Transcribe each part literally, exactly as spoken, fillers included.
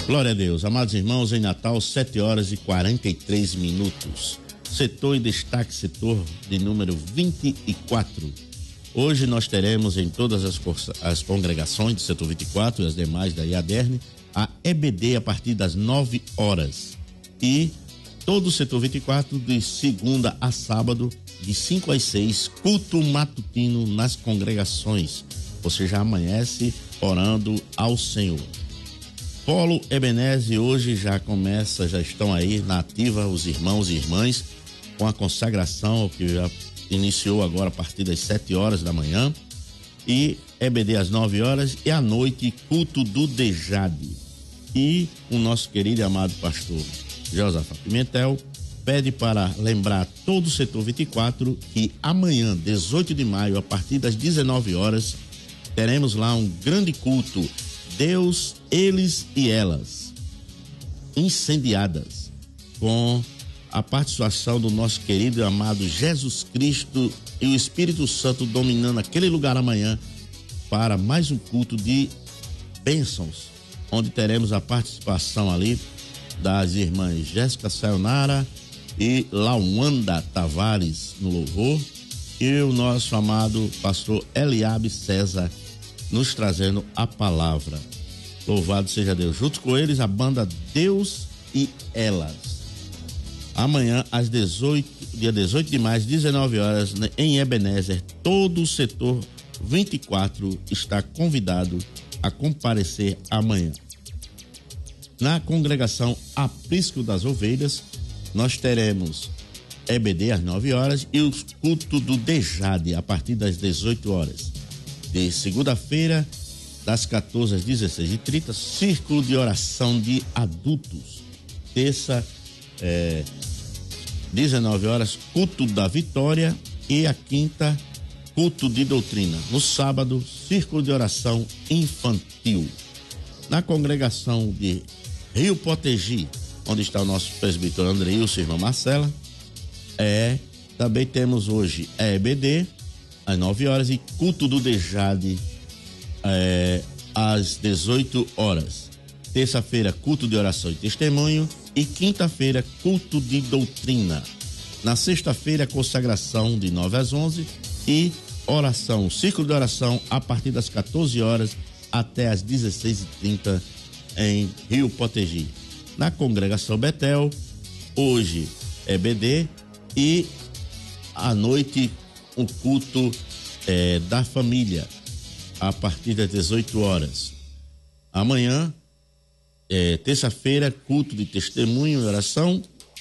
Glória a Deus. Amados irmãos, em Natal, sete horas e quarenta e três minutos. Setor em destaque, setor de número vinte e quatro. Hoje nós teremos em todas as, as congregações do setor vinte e quatro e as demais da IADERN, a E B D a partir das nove horas. E todo o setor vinte e quatro, de segunda a sábado, de cinco às seis, culto matutino nas congregações. Você já amanhece orando ao Senhor. Polo Ebenezer hoje já começa, já estão aí na ativa os irmãos e irmãs com a consagração que já iniciou agora a partir das sete horas da manhã, e E B D às nove horas, e à noite culto do Dejade. E o nosso querido e amado pastor Josafá Pimentel pede para lembrar todo o setor vinte e quatro que amanhã, dezoito de maio, a partir das dezenove horas, teremos lá um grande culto, Deus, eles e elas, incendiadas, com a participação do nosso querido e amado Jesus Cristo e o Espírito Santo dominando aquele lugar amanhã para mais um culto de bênçãos, onde teremos a participação ali das irmãs Jéssica Sayonara e Lauanda Tavares no louvor, e o nosso amado pastor Eliabe César nos trazendo a palavra. Louvado seja Deus. Junto com eles a banda Deus e Elas. Amanhã às dezoito, dia dezoito de maio, dezenove horas, em Ebenezer, todo o setor vinte e quatro está convidado a comparecer amanhã. Na congregação Aprisco das Ovelhas, nós teremos E B D às nove horas e o culto do Dejade a partir das dezoito horas. De segunda-feira, das quatorze às dezesseis e trinta, círculo de oração de adultos. Terça, é, dezenove horas, culto da vitória, e a quinta, culto de doutrina. No sábado, círculo de oração infantil. Na congregação de Rio Potegi, onde está o nosso presbítero Andreilson e irmã Marcela, é, também temos hoje E B D às nove horas e culto do Dejade é, às dezoito horas. Terça-feira, culto de oração e testemunho, e quinta-feira, culto de doutrina. Na sexta-feira, consagração de nove às onze e oração, círculo de oração a partir das quatorze horas até às dezesseis e trinta em Rio Potegi. Na congregação Betel, hoje é E B D e à noite o culto é, da família a partir das dezoito horas. Amanhã, é, terça-feira, culto de testemunho e oração,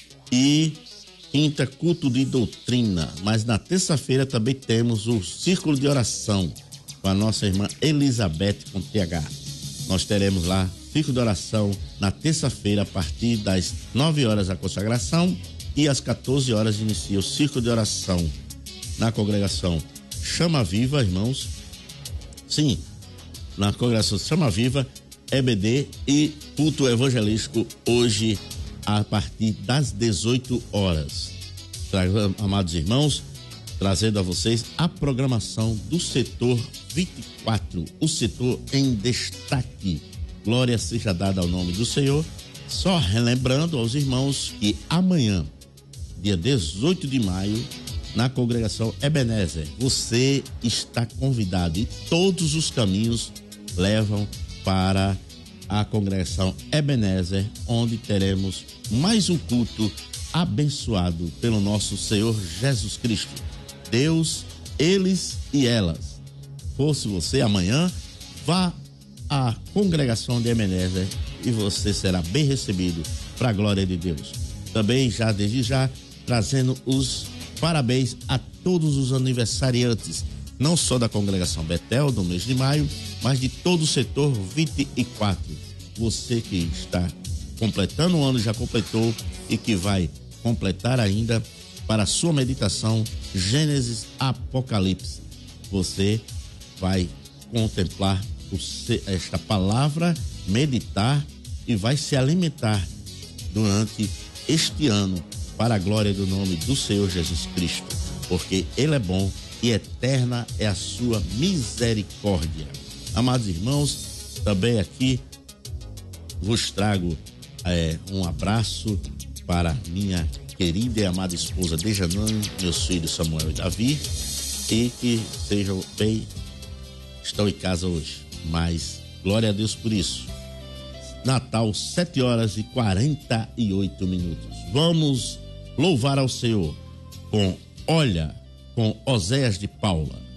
e quinta, culto de doutrina. Mas na terça-feira também temos o círculo de oração com a nossa irmã Elizabeth com T H. Nós teremos lá círculo de oração na terça-feira a partir das nove horas a consagração, e às quatorze horas inicia o círculo de oração na congregação Chama Viva, irmãos. Sim, na congregação Chama Viva, E B D e culto evangelístico hoje a partir das dezoito horas. Amados irmãos, trazendo a vocês a programação do setor vinte e quatro, o setor em destaque. Glória seja dada ao nome do Senhor. Só relembrando aos irmãos que amanhã, dia dezoito de maio, na congregação Ebenezer, você está convidado, e todos os caminhos levam para a congregação Ebenezer, onde teremos mais um culto abençoado pelo nosso Senhor Jesus Cristo. Deus, eles e elas. Fosse você amanhã, vá à congregação de Ebenezer e você será bem recebido para a glória de Deus. Também já desde já trazendo os parabéns a todos os aniversariantes, não só da congregação Betel do mês de maio, mas de todo o setor vinte e quatro. Você que está completando o ano, já completou, e que vai completar ainda, para a sua meditação, Gênesis Apocalipse. Você vai contemplar esta palavra, meditar e vai se alimentar durante este ano para a glória do nome do Senhor Jesus Cristo, porque Ele é bom e eterna é a sua misericórdia. Amados irmãos, também aqui vos trago é, um abraço para minha querida e amada esposa Dejanane, meus filhos Samuel e Davi, e que sejam bem, estão em casa hoje, mas glória a Deus por isso. Natal, sete horas e quarenta e oito minutos. Vamos louvar ao Senhor com Olha, com Oséias de Paula.